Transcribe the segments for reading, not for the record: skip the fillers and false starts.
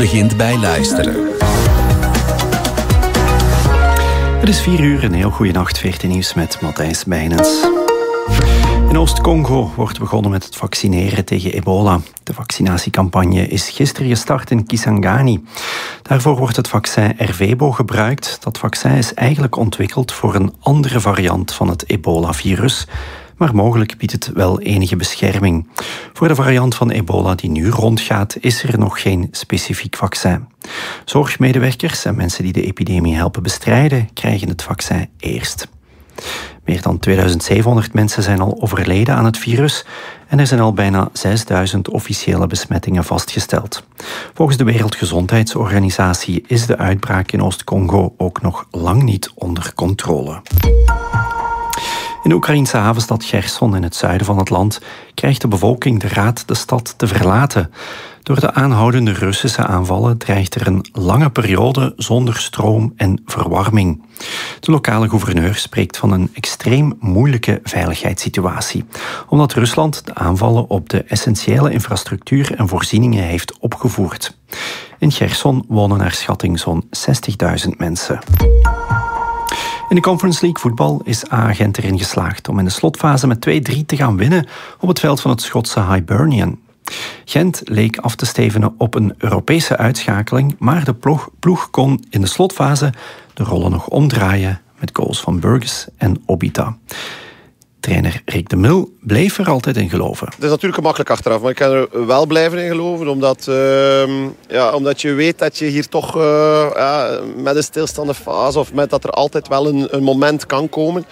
begint bij luisteren. Het is 4:00, een heel goede nacht, 14 nieuws met Matthijs Bijnens. In Oost-Congo wordt begonnen met het vaccineren tegen ebola. De vaccinatiecampagne is gisteren gestart in Kisangani. Daarvoor wordt het vaccin Ervebo gebruikt. Dat vaccin is eigenlijk ontwikkeld voor een andere variant van het ebola-virus, maar mogelijk biedt het wel enige bescherming. Voor de variant van ebola die nu rondgaat, is er nog geen specifiek vaccin. Zorgmedewerkers en mensen die de epidemie helpen bestrijden, krijgen het vaccin eerst. Meer dan 2700 mensen zijn al overleden aan het virus en er zijn al bijna 6000 officiële besmettingen vastgesteld. Volgens de Wereldgezondheidsorganisatie is de uitbraak in Oost-Congo ook nog lang niet onder controle. In de Oekraïnse havenstad Cherson in het zuiden van het land krijgt de bevolking de raad de stad te verlaten. Door de aanhoudende Russische aanvallen dreigt er een lange periode zonder stroom en verwarming. De lokale gouverneur spreekt van een extreem moeilijke veiligheidssituatie, omdat Rusland de aanvallen op de essentiële infrastructuur en voorzieningen heeft opgevoerd. In Cherson wonen naar schatting zo'n 60.000 mensen. In de Conference League voetbal is A-Gent erin geslaagd om in de slotfase met 2-3 te gaan winnen op het veld van het Schotse Hibernian. Gent leek af te stevenen op een Europese uitschakeling, maar de ploeg kon in de slotfase de rollen nog omdraaien met goals van Burgess en Obita. Trainer Rick de Mil bleef er altijd in geloven. Het is natuurlijk gemakkelijk achteraf, maar ik kan er wel blijven in geloven. Omdat je weet dat je hier toch met een stilstaande fase of met dat er altijd wel een moment kan komen.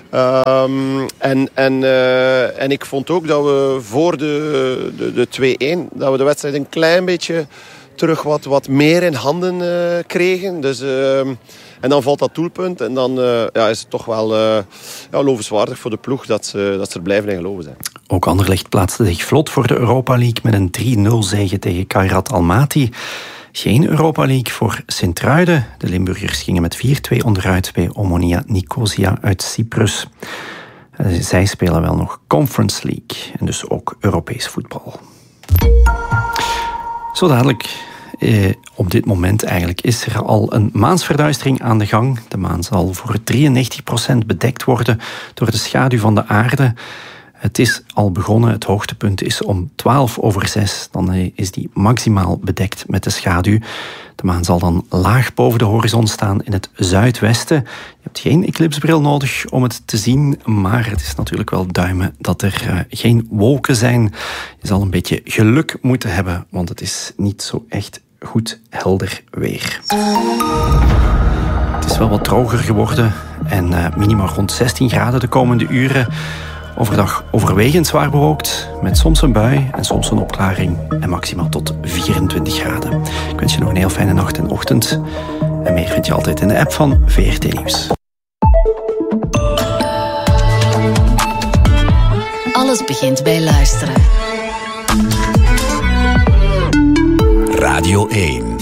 En ik vond ook dat we voor de 2-1, dat we de wedstrijd een klein beetje terug wat meer in handen kregen. Dus... En dan valt dat doelpunt en dan is het toch wel lovenswaardig voor de ploeg dat ze er blijven in geloven zijn. Ook Anderlecht plaatste zich vlot voor de Europa League met een 3-0 zege tegen Kairat Almaty. Geen Europa League voor Sint-Truiden. De Limburgers gingen met 4-2 onderuit bij Omonia Nicosia uit Cyprus. Zij spelen wel nog Conference League en dus ook Europees voetbal. Zo dadelijk... op dit moment eigenlijk is er al een maansverduistering aan de gang. De maan zal voor 93% bedekt worden door de schaduw van de aarde. Het is al begonnen, het hoogtepunt is om 6:12. Dan is die maximaal bedekt met de schaduw. De maan zal dan laag boven de horizon staan in het zuidwesten. Je hebt geen eclipsbril nodig om het te zien, maar het is natuurlijk wel duimen dat er geen wolken zijn. Je zal een beetje geluk moeten hebben, want het is niet zo echt goed helder weer. Het is wel wat droger geworden en minimaal rond 16 graden de komende uren. Overdag overwegend zwaar bewolkt, met soms een bui en soms een opklaring en maximaal tot 24 graden. Ik wens je nog een heel fijne nacht en ochtend. En meer vind je altijd in de app van VRT Nieuws. Alles begint bij luisteren. Radio 1.